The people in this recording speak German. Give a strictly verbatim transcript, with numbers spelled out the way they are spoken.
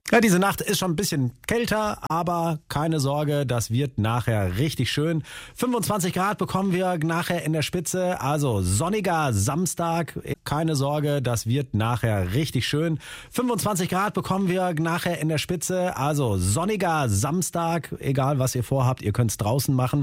Ja, diese Nacht ist schon ein bisschen kälter, aber keine Sorge, das wird nachher richtig schön. fünfundzwanzig Grad bekommen wir nachher in der Spitze, also sonniger Samstag. Keine Sorge, das wird nachher richtig schön. fünfundzwanzig Grad bekommen wir nachher in der Spitze, also sonniger Samstag. Egal, was ihr vorhabt, ihr könnt es draußen machen.